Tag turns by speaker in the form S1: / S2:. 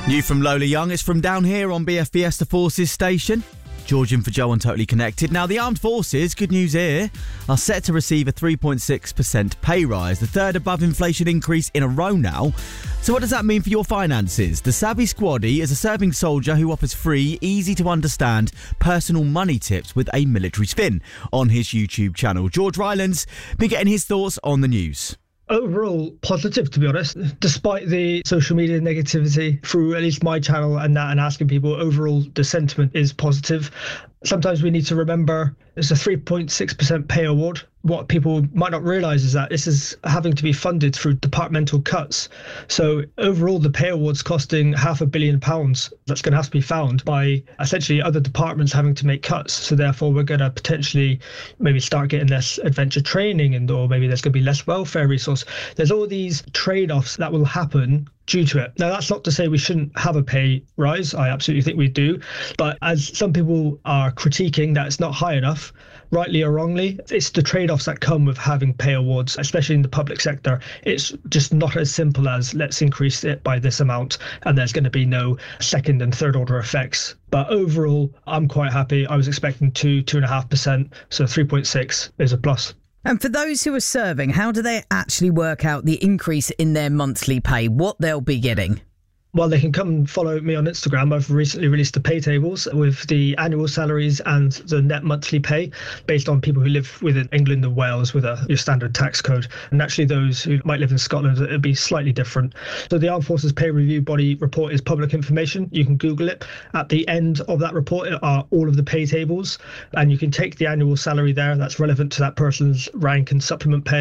S1: New from Lola Young, it's from down here on BFBS, the Forces station. Georgian for Joe on Totally Connected. Now, the armed forces, good news here, are set to receive a 3.6% pay rise, the third above inflation increase in a row now. So what does that mean for your finances? The Savvy Squaddy is a serving soldier who offers free, easy to understand personal money tips with a military spin on his YouTube channel. George Ryland's been getting his thoughts on the news.
S2: Overall positive, to be honest, despite the social media negativity through at least my channel and asking people, overall the sentiment is positive. Sometimes we need to remember it's a 3.6% pay award. What people might not realise is that this is having to be funded through departmental cuts. So overall, the pay award's costing £500 million. That's going to have to be found by essentially other departments having to make cuts. So therefore, we're going to potentially maybe start getting less adventure training or maybe there's going to be less welfare resource. There's all these trade-offs that will happen due to it. Now, that's not to say we shouldn't have a pay rise. I absolutely think we do. But as some people are critiquing that it's not high enough, rightly or wrongly, it's the trade-offs that come with having pay awards, especially in the public sector. It's just not as simple as let's increase it by this amount and there's going to be no second and third order effects. But overall, I'm quite happy. I was expecting 2.5%, so 3.6 is a plus.
S3: And for those who are serving, how do they actually work out the increase in their monthly pay, what they'll be getting?
S2: Well, they can come and follow me on Instagram. I've recently released the pay tables with the annual salaries and the net monthly pay based on people who live within England and Wales with your standard tax code. And naturally, those who might live in Scotland, it'll be slightly different. So the Armed Forces Pay Review Body report is public information. You can Google it. At the end of that report are all of the pay tables, and you can take the annual salary there that's relevant to that person's rank and supplement pay.